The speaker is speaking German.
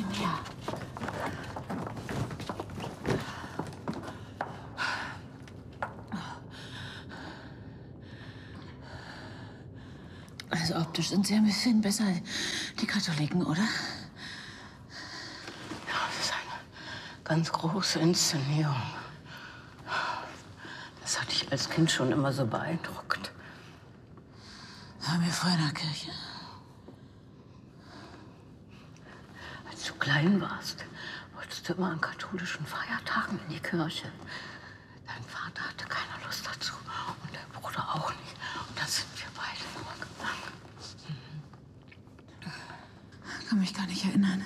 bisschen näher. Also optisch sind Sie ein bisschen besser, die Katholiken, oder? Ja, das ist eine ganz große Inszenierung. Das hat dich als Kind schon immer so beeindruckt. Waren wir früher in der Kirche? Als du klein warst, wolltest du immer an katholischen Feiertagen in die Kirche. Dein Vater hatte keine Lust dazu und dein Bruder auch nicht. Und dann sind wir beide nur gegangen. Ich kann mich gar nicht erinnern.